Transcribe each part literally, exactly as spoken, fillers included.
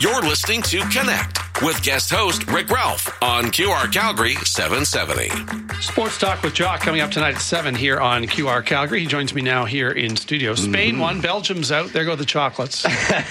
You're listening to Connect with guest host Rick Ralph on Q R Calgary seven seventy. Sports Talk with Jock coming up tonight at seven here on Q R Calgary. He joins me now here in studio. Spain mm-hmm. won, Belgium's out. There go the chocolates.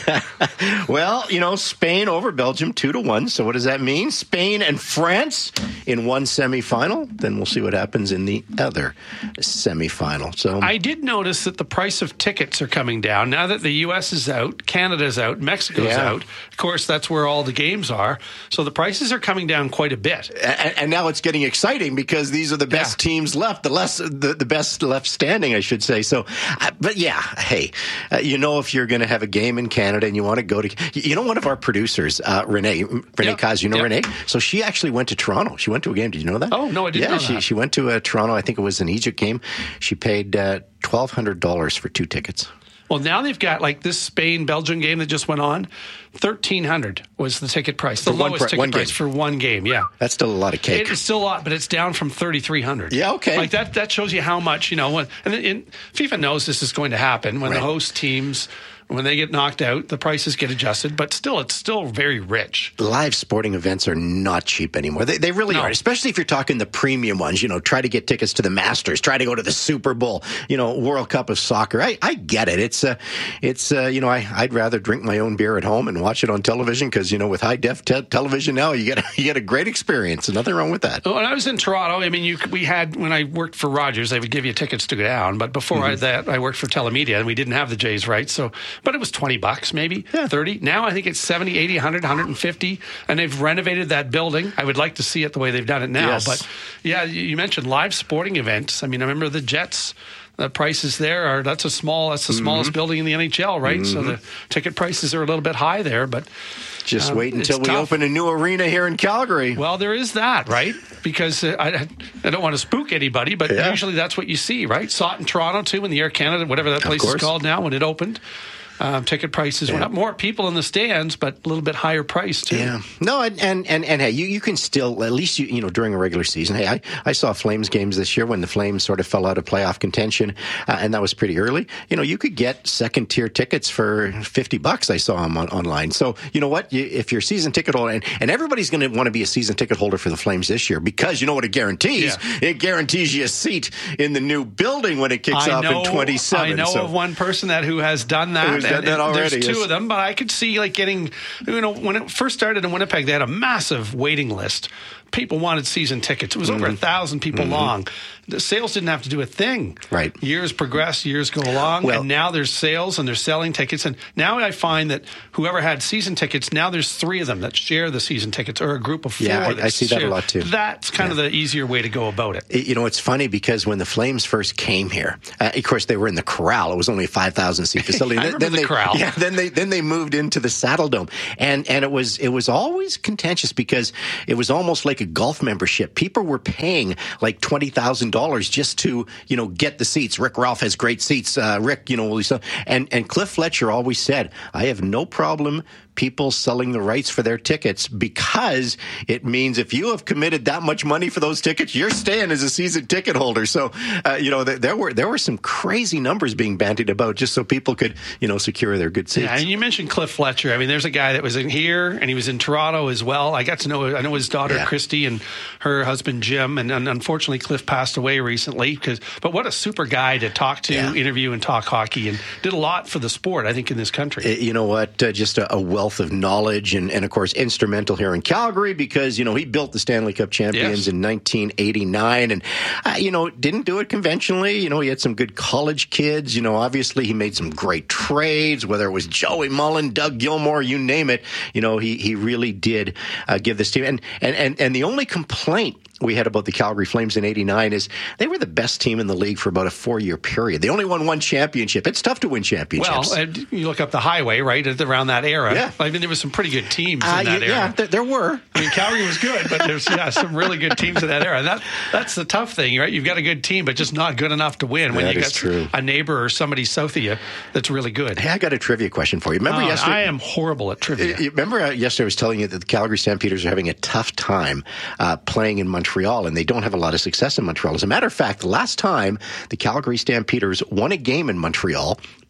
Well, you know, Spain over Belgium two to one. So what does that mean? Spain and France in one semifinal. Then we'll see what happens in the other semifinal. So I did notice that the price of tickets are coming down now that the U S is out, Canada's out, Mexico's yeah. out. Of course, that's where all the games are. So the prices are coming down quite a bit. And, and now it's getting exciting because these are the best yeah. teams left, the less the, the best left standing, I should say. So, uh, but yeah, hey, uh, you know, if you're going to have a game in Canada and you want to go to, you know, one of our producers, uh, Renee, Renee yep. Kaz, you know yep. Renee? So she actually went to Toronto. She went to a game. Did you know that? Oh, no, I didn't yeah, know she, that. she went to uh, Toronto. I think it was an Egypt game. She paid uh, twelve hundred dollars for two tickets. Well, now they've got like this Spain-Belgium game that just went on. thirteen hundred dollars was the ticket price. The for lowest one, ticket one price game. for one game, yeah. That's still a lot of cake. It's still a lot, but it's down from thirty-three hundred dollars. Yeah, okay. Like that that shows you how much, you know, when, and, and FIFA knows this is going to happen when right. the host teams, when they get knocked out, the prices get adjusted, but still, it's still very rich. Live sporting events are not cheap anymore. They, they really no. are, especially if you're talking the premium ones. You know, try to get tickets to the Masters, try to go to the Super Bowl, you know, World Cup of Soccer. I, I get it. It's, uh, it's uh, you know, I, I'd rather drink my own beer at home and watch it on television because, you know, with high-def te- television now, you get, you get a great experience. Nothing wrong with that. When I was in Toronto, I mean, you, we had, when I worked for Rogers, they would give you tickets to go down. But before mm-hmm. I, that, I worked for Telemedia, and we didn't have the Jays rights. So, but it was twenty bucks. Maybe yeah. thirty. Now I think it's seventy, eighty, one hundred, one hundred fifty, and they've renovated that building. I would like to see it the way they've done it now. Yes. But yeah, you mentioned live sporting events. I mean, I remember the Jets. The prices there are that's a small that's the mm-hmm. smallest building in the N H L, right? Mm-hmm. So the ticket prices are a little bit high there, but just um, wait until we tough. open a new arena here in Calgary. Well, there is that, right? Because uh, I I don't want to spook anybody, but yeah. usually that's what you see, right? Saw it in Toronto too, in the Air Canada, whatever that place is called now, when it opened. Um, ticket prices yeah. went up. More people in the stands, but a little bit higher price too. Yeah. No, and and, and, and hey, you, you can still, at least, you, you know, during a regular season. Hey, I, I saw Flames games this year when the Flames sort of fell out of playoff contention, uh, and that was pretty early. You know, you could get second tier tickets for fifty bucks. I saw them on, online. So, you know what? You, if you're a season ticket holder, and, and everybody's going to want to be a season ticket holder for the Flames this year because you know what it guarantees? Yeah. It guarantees you a seat in the new building when it kicks I off know, in twenty-seven. I know so. of one person that who has done that. Who's done and, that and already? There's two yes. of them, but I could see like getting, you know, when it first started in Winnipeg, they had a massive waiting list. People wanted season tickets. It was mm-hmm. over a thousand people mm-hmm. long. The sales didn't have to do a thing. Right. Years progress, years go along, well, and now there's sales and they're selling tickets. And now I find that whoever had season tickets, now there's three of them that share the season tickets, or a group of four. Yeah, I, that I see share. that a lot too. That's kind yeah. of the easier way to go about it. You know, it's funny because when the Flames first came here, uh, of course they were in the Corral. It was only a five thousand seat facility. I then, remember then the they, Corral. Yeah, then they then they moved into the Saddle Dome, and and it was it was always contentious because it was almost like a golf membership. People were paying like twenty thousand dollars just to, you know, get the seats. Rick Ralph has great seats. Uh, Rick, you know, and, and Cliff Fletcher always said, I have no problem people selling the rights for their tickets because it means if you have committed that much money for those tickets, you're staying as a season ticket holder. So, uh, you know, there were there were some crazy numbers being bandied about just so people could, you know, secure their good seats. Yeah, and you mentioned Cliff Fletcher. I mean, there's a guy that was in here and he was in Toronto as well. I got to know, I know his daughter yeah. Christy and her husband Jim, and, and unfortunately Cliff passed away recently. Because, but what a super guy to talk to, yeah. interview, and talk hockey, and did a lot for the sport, I think, in this country. You know what? Uh, just a, a wealth of knowledge, and, and of course instrumental here in Calgary because, you know, he built the Stanley Cup champions yes. in nineteen eighty-nine, and uh, you know, didn't do it conventionally. You know, he had some good college kids. You know, obviously he made some great trades, whether it was Joey Mullen, Doug Gilmore, you name it. You know, he he really did uh, give this team. And and and and the only complaint we had about the Calgary Flames in eighty-nine is they were the best team in the league for about a four-year period. They only won one championship. It's tough to win championships. Well, and you look up the highway, right, around that era. Yeah. I mean, there was some pretty good teams uh, in that yeah, era. Yeah, there, there were. I mean, Calgary was good, but there's yeah, some really good teams in that era. And that, that's the tough thing, right? You've got a good team, but just not good enough to win when that you got true. a neighbor or somebody south of you that's really good. Hey, I got a trivia question for you. Remember oh, yesterday? I am horrible at trivia. You remember uh, yesterday I was telling you that the Calgary Stampeders are having a tough time uh, playing in Montreal, and they don't have a lot of success in Montreal. As a matter of fact, the last time the Calgary Stampeders won a game in Montreal,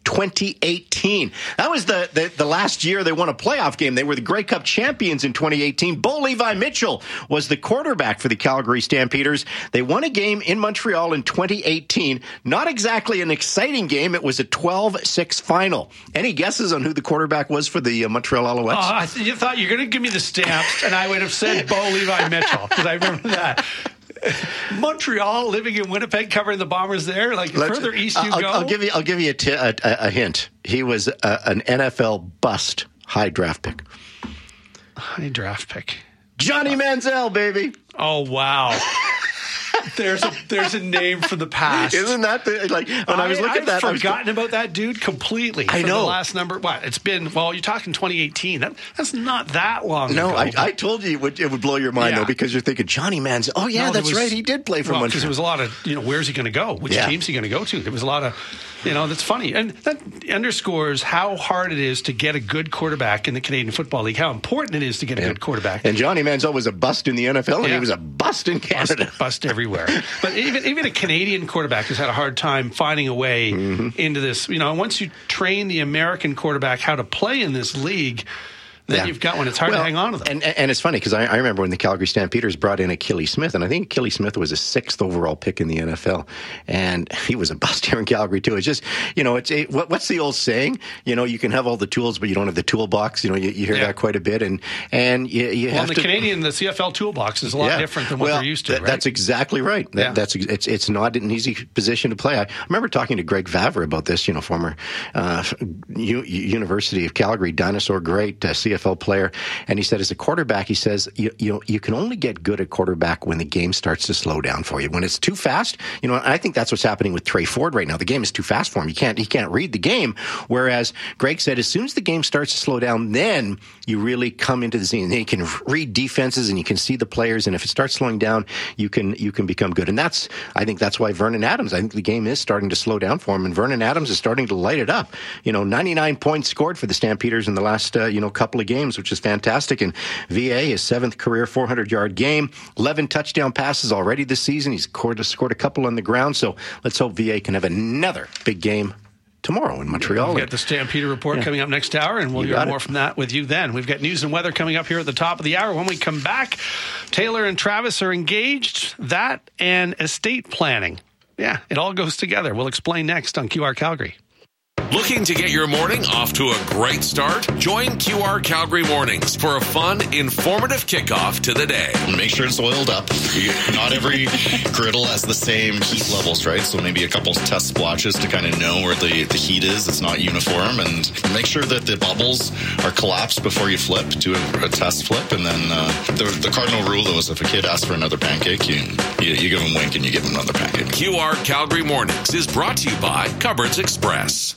twenty eighteen. That was the, the, the last year they won a playoff game. They were the Grey Cup champions in twenty eighteen. Bo Levi Mitchell was the quarterback for the Calgary Stampeders. They won a game in Montreal in twenty eighteen. Not exactly an exciting game. It was a twelve six final. Any guesses on who the quarterback was for the uh, Montreal Alouettes? Oh, I th- you thought you were going to give me the Stamps, and I would have said Bo Levi Mitchell, because I remember that. Montreal, living in Winnipeg, covering the Bombers there. Like, the further east you I'll, go. I'll give you. I'll give you a, t- a, a hint. He was a, an N F L bust, high draft pick. High draft pick. Johnny Manziel, baby. Oh wow. There's a there's a name from the past. Isn't that the, like when I, I was looking I've at that? I've forgotten I about that dude completely. I know. The last number. What? It's been, well, you're talking twenty eighteen. That, that's not that long no, ago. I, I told you it would, it would blow your mind, Yeah. though, because you're thinking, Johnny Manziel. Oh, yeah, No, that's was, right. He did play for well, Montreal. because there was a lot of, you know, where's he going to go? Which Yeah. team's he going to go to? There was a lot of, you know, that's funny. And that underscores how hard it is to get a good quarterback in the Canadian Football League, how important it is to get a Yeah. good quarterback. And Johnny Manziel was a bust in the N F L, and Yeah. he was a bust in Canada. Bust, bust everywhere. But even even a Canadian quarterback has had a hard time finding a way mm-hmm. into this. You know, once you train the American quarterback how to play in this league, then Yeah. you've got one. It's hard well, to hang on to them. And, and it's funny because I, I remember when the Calgary Stampeders brought in Achilles Smith, and I think Achilles Smith was a sixth overall pick in the N F L, and he was a bust here in Calgary too. It's just, you know, it's a, what, what's the old saying? You know, you can have all the tools, but you don't have the toolbox. You know, you, you hear Yeah. that quite a bit, and and you, you well, have the to. Canadian, the C F L toolbox is a lot Yeah. different than what well, they're used to. Th- right? That's exactly right. That, Yeah. That's it's it's not an easy position to play. I remember talking to Greg Vavre about this. You know, former uh, U- University of Calgary dinosaur great uh, C F L player. And he said, as a quarterback, he says, you, you know, you can only get good at quarterback when the game starts to slow down for you. When it's too fast, you know, I think that's what's happening with Trey Ford right now. The game is too fast for him. He can't, he can't read the game. Whereas Greg said, as soon as the game starts to slow down, then you really come into the scene. Then you can read defenses and you can see the players. And if it starts slowing down, you can, you can become good. And that's, I think that's why Vernon Adams, I think the game is starting to slow down for him. And Vernon Adams is starting to light it up. You know, ninety-nine points scored for the Stampeders in the last, uh, you know, couple of games, which is fantastic. And V A, his seventh career four hundred yard game, eleven touchdown passes already this season. He's scored, scored a couple on the ground. So let's hope V A can have another big game tomorrow in Montreal. We've got the Stampeder Report Yeah. coming up next hour, and we'll You hear got more it. from that with you then. We've got news and weather coming up here at the top of the hour. When we come back, Taylor and Travis are engaged. That and estate planning. Yeah, it all goes together. We'll explain next on Q R Calgary. Looking to get your morning off to a great start? Join Q R Calgary Mornings for a fun, informative kickoff to the day. Make sure it's oiled up. Not every griddle has the same heat levels, right? So maybe a couple test splotches to kind of know where the, the heat is. It's not uniform. And make sure that the bubbles are collapsed before you flip. Do a, a test flip. And then uh, the, the cardinal rule, though, is if a kid asks for another pancake, you, you, you give him a wink and you give him another pancake. Q R Calgary Mornings is brought to you by Cupboards Express.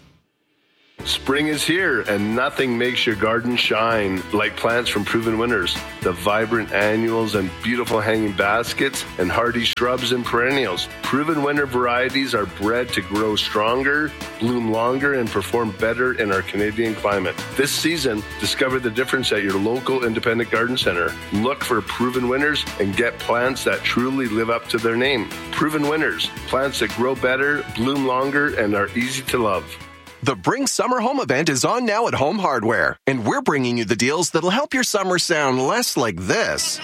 Spring is here, and nothing makes your garden shine like plants from Proven Winners. The vibrant annuals and beautiful hanging baskets and hardy shrubs and perennials. Proven Winner varieties are bred to grow stronger, bloom longer, and perform better in our Canadian climate. This season, discover the difference at your local independent garden center. Look for Proven Winners and get plants that truly live up to their name. Proven Winners, plants that grow better, bloom longer, and are easy to love. The Bring Summer Home event is on now at Home Hardware, and we're bringing you the deals that'll help your summer sound less like this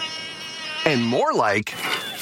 and more like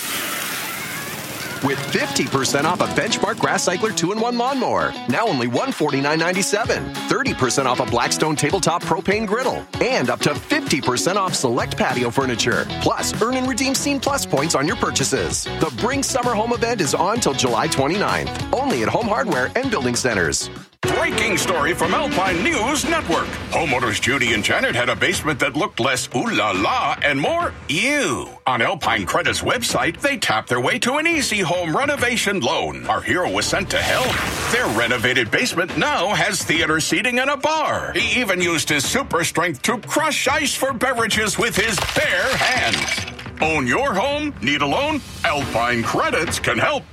with fifty percent off a Benchmark Grass Cycler two in one lawnmower, now only one hundred forty-nine dollars and ninety-seven cents, thirty percent off a Blackstone Tabletop Propane Griddle, and up to fifty percent off select patio furniture. Plus, earn and redeem Scene Plus points on your purchases. The Bring Summer Home event is on till July twenty-ninth, only at Home Hardware and Building Centers. Breaking story from Alpine News Network. Homeowners Judy and Janet had a basement that looked less ooh la la and more ew. On Alpine Credit's website, they tapped their way to an easy home renovation loan. Our hero was sent to hell. Their renovated basement now has theater seating and a bar. He even used his super strength to crush ice for beverages with his bare hands. Own your home? Need a loan? Alpine Credits can help.